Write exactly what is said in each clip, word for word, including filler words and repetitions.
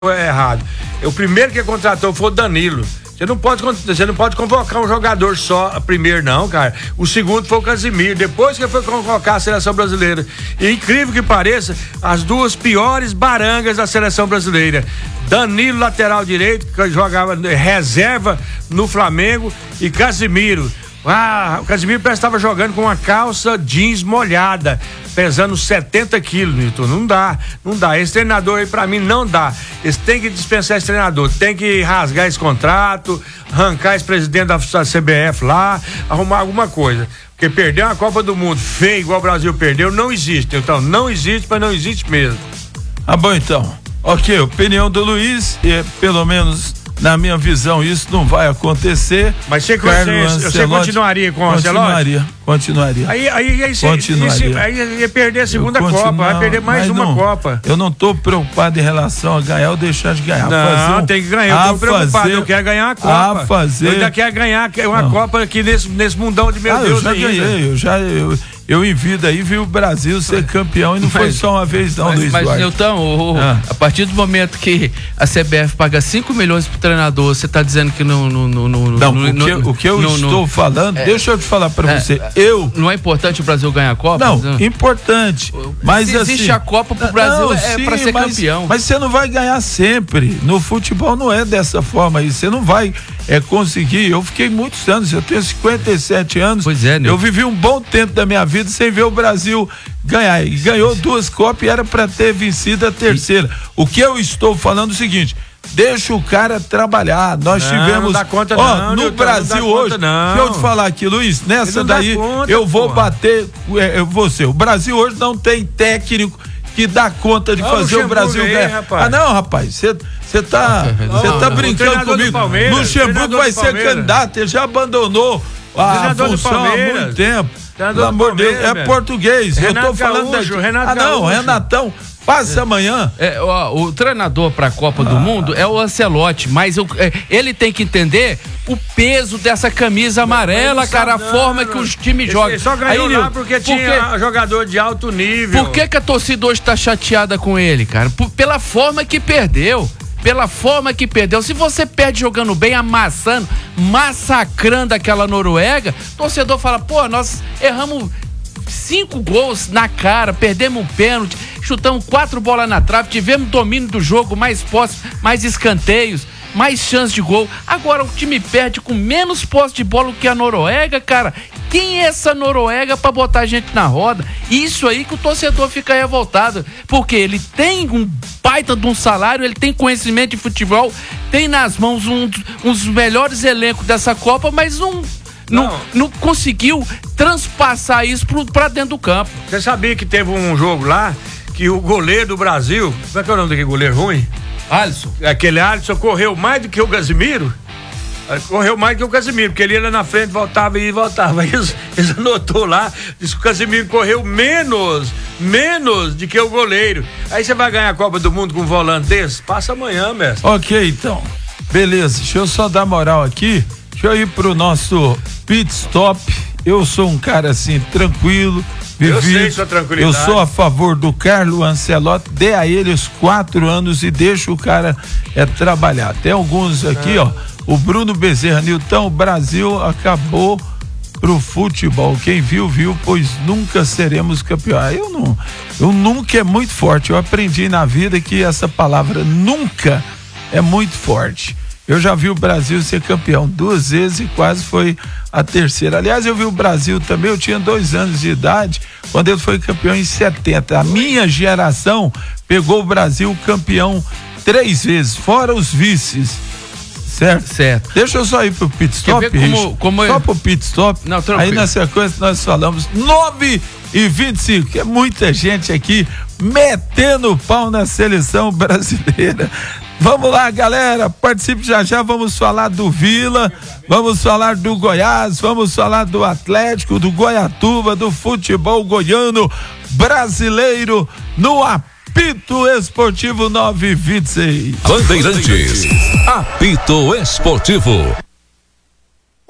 é errado. O primeiro que contratou foi o Danilo. Você não pode, você não pode convocar um jogador só primeiro, não, cara. O segundo foi o Casimiro, depois que foi convocar a seleção brasileira. E incrível que pareça, as duas piores barangas da seleção brasileira. Danilo, lateral direito, que jogava reserva no Flamengo, e Casimiro. Ah, o Casimiro parece que estava jogando com uma calça jeans molhada, pesando setenta quilos, Nilton. Não dá, não dá. Esse treinador aí pra mim não dá. Eles têm que dispensar esse treinador, tem que rasgar esse contrato, arrancar esse presidente da C B F lá, arrumar alguma coisa. Porque perder uma Copa do Mundo feia igual o Brasil perdeu, não existe. Então, não existe, mas não existe mesmo. Ah, bom, então. Ok, opinião do Luiz, e pelo menos na minha visão isso não vai acontecer. Mas você, você, você continuaria com o Ancelotti? Continuaria, continuaria. Aí, aí, aí, continuaria. Aí, aí ia perder a segunda Copa, vai perder mais uma não, Copa. Eu não tô preocupado em relação a ganhar ou deixar de ganhar. Não, fazer um, tem que ganhar, eu tô preocupado, fazer, eu quero ganhar uma Copa. A fazer... Eu ainda quero ganhar uma não. Copa aqui nesse, nesse mundão de meu ah, Deus eu já ainda. ganhei, eu já... Eu, Eu em vida aí vi o Brasil ser campeão e não mas, foi só uma vez não, mas, Luiz Mas, Duarte. Nilton, o, ah. a partir do momento que a C B F paga cinco milhões pro treinador, você tá dizendo que não... Não, não, não, não no, o, que, no, o que eu no, estou no, falando, é, deixa eu te falar pra é, você, eu... Não é importante o Brasil ganhar a Copa? Não, não. importante, mas se assim... existe a Copa pro Brasil, não, é sim, pra ser mas, campeão. Mas você não vai ganhar sempre, no futebol não é dessa forma aí, você não vai é, conseguir, eu fiquei muitos anos, eu tenho cinquenta e sete anos, pois é, eu vivi um bom tempo da minha vida sem ver o Brasil ganhar, e ganhou duas Copas e era para ter vencido a terceira. O que eu estou falando é o seguinte, deixa o cara trabalhar, nós não, tivemos, não dá conta ó, não, no Nilton, Brasil não hoje, conta, deixa eu te falar aqui, Luiz, nessa daí conta, eu vou porra. bater, é, você, o Brasil hoje não tem técnico que dá conta de ah, fazer o, o Brasil ganhar. Rapaz. Ah, não, rapaz, você você tá, você tá brincando comigo. Luxemburgo vai ser candidato, ele já abandonou a função há muito tempo. Pelo amor de Deus, é português. Renato eu tô falando Gaúcho, da... Renato Ah, não, Gaúcho. Renatão, passa é. amanhã. É, ó, o treinador pra Copa ah. do Mundo é o Ancelotti, mas eu, é, ele tem que entender o peso dessa camisa amarela, cara, a forma que os times jogam. Ele só ganhou Aí, lá porque, porque tinha jogador de alto nível. Por que que a torcida hoje tá chateada com ele, cara? Por, pela forma que perdeu. Pela forma que perdeu. Se você perde jogando bem, amassando, massacrando aquela Noruega, o torcedor fala, pô, nós erramos cinco gols na cara, perdemos um pênalti, chutamos quatro bolas na trave, tivemos domínio do jogo, mais posse, mais escanteios, mais chance de gol. Agora o time perde com menos posse de bola que a Noruega, cara. Quem é essa Noruega pra botar a gente na roda? Isso aí que o torcedor fica revoltado, porque ele tem um baita de um salário, ele tem conhecimento de futebol, tem nas mãos um, um dos melhores elencos dessa Copa, mas não, não. Não, não conseguiu transpassar isso pro, pra dentro do campo. Você sabia que teve um jogo lá que o goleiro do Brasil, como é que é o nome daquele goleiro ruim? Alisson. Aquele Alisson correu mais do que o Casimiro. Correu mais do que o Casimiro, porque ele ia lá na frente, voltava e voltava. Eles, eles anotou lá, disse que o Casimiro correu menos, menos do que o goleiro. Aí você vai ganhar a Copa do Mundo com um volante desse? Passa amanhã, mestre. Ok, então. Beleza, deixa eu só dar moral aqui. Deixa eu ir pro nosso pit stop. Eu sou um cara assim, tranquilo. Vivi, eu sei sua tranquilidade. Eu sou a favor do Carlo Ancelotti, dê a ele os quatro anos e deixa o cara é, trabalhar. Tem alguns aqui, ah. ó. O Bruno Bezerra, Nilton, o Brasil acabou pro futebol. Quem viu, viu, pois nunca seremos campeões. Eu não, eu nunca é muito forte. Eu aprendi na vida que essa palavra nunca é muito forte. Eu já vi o Brasil ser campeão duas vezes e quase foi a terceira. Aliás, eu vi o Brasil também, eu tinha dois anos de idade, quando ele foi campeão em setenta. A minha geração pegou o Brasil campeão três vezes, fora os vices. Certo? Certo. Deixa eu só ir pro pit stop, como, como só eu... pro pit stop. Não, aí na sequência nós falamos nove e vinte e cinco, que é muita gente aqui metendo pau na seleção brasileira. Vamos lá, galera, participe já já, vamos falar do Vila, vamos falar do Goiás, vamos falar do Atlético, do Goiatuba, do futebol goiano brasileiro no Apito Esportivo nove e vinte e seis. Bandeirantes, Apito Esportivo.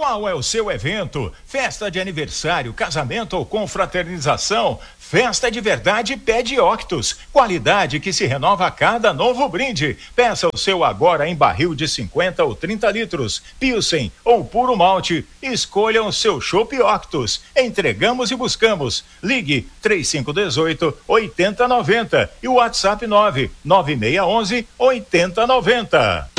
Qual é o seu evento? Festa de aniversário, casamento ou confraternização? Festa de Verdade pede Octus. Qualidade que se renova a cada novo brinde. Peça o seu agora em barril de cinquenta ou trinta litros. Pilsen ou puro malte. Escolha o seu chopp Octus. Entregamos e buscamos. Ligue três cinco um oito, oito zero nove zero e o WhatsApp nove nove seis um um, oito zero nove zero.